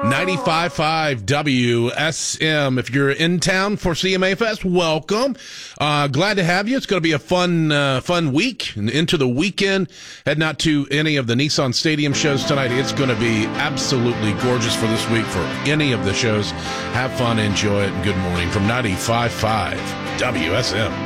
95.5 WSM. If you're in town for CMA Fest, welcome. Glad to have you. It's going to be a fun week and into the weekend. Head out to any of the Nissan Stadium shows tonight. It's going to be absolutely gorgeous for this week for any of the shows. Have fun, enjoy it, and good morning from 95.5 WSM.